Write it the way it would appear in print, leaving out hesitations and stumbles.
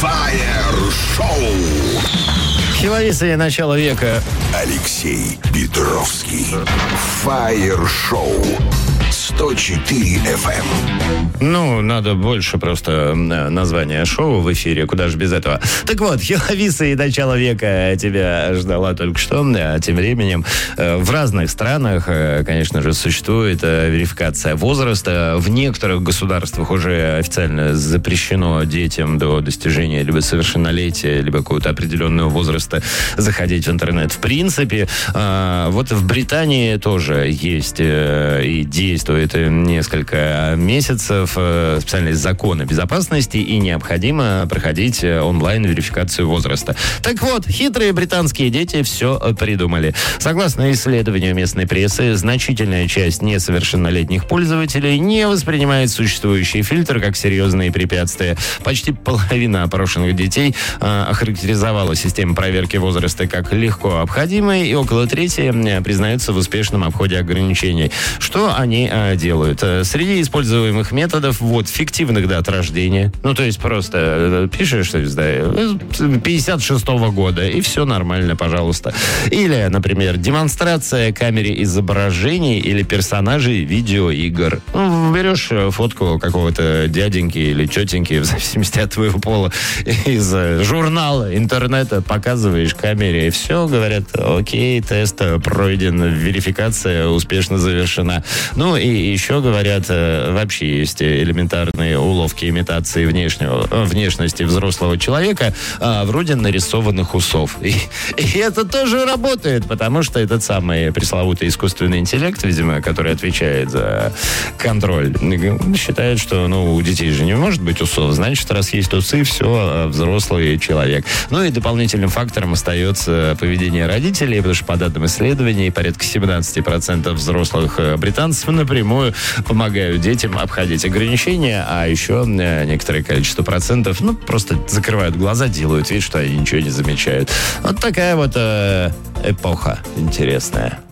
Фаер-шоу. Хиловисое начало века. Алексей Петровский. Фаер-шоу. 104 FM. Ну, надо больше просто названия шоу в эфире, куда же без этого. Так вот, хиловисое начало века тебя ждала только что. Тем временем в разных странах, конечно же, существует верификация возраста. В некоторых государствах уже официально запрещено детям до достижения либо совершеннолетия, либо какого-то определенного возраста заходить в интернет. В принципе, вот в Британии тоже есть и действует несколько месяцев специальные законы безопасности, и необходимо проходить онлайн-верификацию возраста. Так вот, хитрые британские дети все придумали. Согласно исследованию местной прессы, значительная часть несовершеннолетних пользователей не воспринимает существующий фильтр как серьезные препятствия. Почти половина опрошенных детей охарактеризовала систему проверки возраста как легко обходимой, и около трети признаются в успешном обходе ограничений. Что они делают? Среди используемых методов фиктивных дат рождения. Ну, то есть просто пишешь, что 56-го года, и все нормально, пожалуйста. Или, например, демонстрация камере изображений или персонажей видеоигр. Ну, берешь фотку какого-то дяденьки или тетеньки, в зависимости от твоего пола, из журнала, интернета, показываешь камере, и все, говорят, окей, тест пройден, верификация успешно завершена. Ну, и еще, говорят, вообще есть элементарные уловки имитации внешности взрослого человека, вроде нарисованных усов. И это тоже работает, потому что этот самый пресловутый искусственный интеллект, видимо, который отвечает за контроль, считает, что, у детей же не может быть усов, значит, раз есть усы, все, взрослый человек. Ну и дополнительным фактором остается поведение родителей, потому что по данным исследований порядка 17% взрослых британцев напрямую помогают детям обходить ограничения, а еще некоторое количество процентов, просто закрывают глаза, делают вид, что они ничего не замечают. Вот такая вот эпоха интересная.